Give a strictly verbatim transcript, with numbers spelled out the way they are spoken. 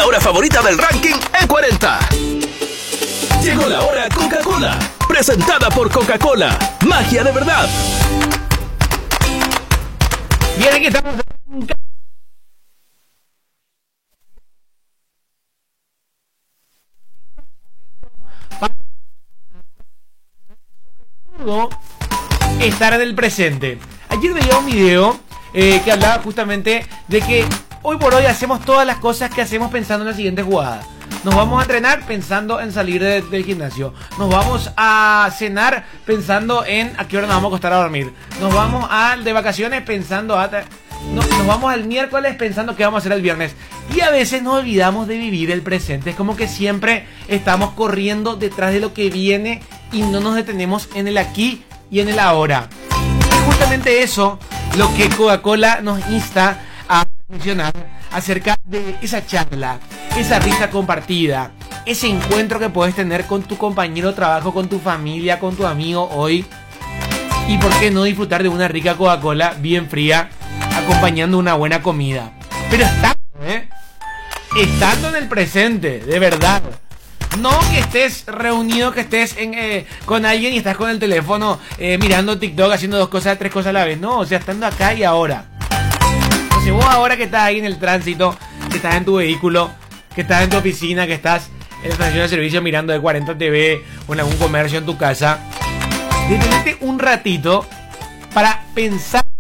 la hora favorita del ranking E cuarenta. Llegó la hora Coca-Cola, presentada por Coca-Cola, magia de verdad. Bien, aquí estamos. Estar en el presente. Ayer veía un video eh, que hablaba justamente de que hoy por hoy hacemos todas las cosas que hacemos pensando en la siguiente jugada. Nos vamos a entrenar pensando en salir de, del gimnasio. Nos vamos a cenar pensando en a qué hora nos vamos a acostar a dormir. Nos vamos a, de vacaciones pensando a... No, nos vamos al miércoles pensando qué vamos a hacer el viernes. Y a veces nos olvidamos de vivir el presente. Es como que siempre estamos corriendo detrás de lo que viene y no nos detenemos en el aquí y en el ahora. Es justamente eso lo que Coca-Cola nos insta a mencionar acerca de esa charla, esa risa compartida, ese encuentro que puedes tener con tu compañero de trabajo, con tu familia, con tu amigo hoy. Y por qué no disfrutar de una rica Coca-Cola bien fría acompañando una buena comida. Pero estando, ¿eh? Estando en el presente, de verdad. No que estés reunido, que estés en, eh, con alguien y estás con el teléfono eh, mirando TikTok, haciendo dos cosas, tres cosas a la vez. No, o sea, estando acá y ahora. Entonces vos ahora que estás ahí en el tránsito, que estás en tu vehículo, que estás en tu oficina, que estás en la estación de servicio mirando E cuarenta T V o en algún comercio en tu casa, detenete un ratito para pensar